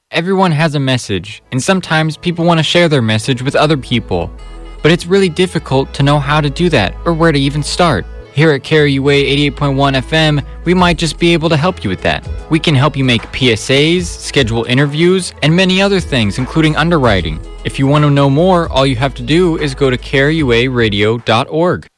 Everyone has a message, and sometimes people want to share their message with other people. But it's really difficult to know how to do that or where to even start. Here at KRUA 88.1 FM, we might just be able to help you with that. We can help you make PSAs, schedule interviews, and many other things, including underwriting. If you want to know more, all you have to do is go to KRUAradio.org.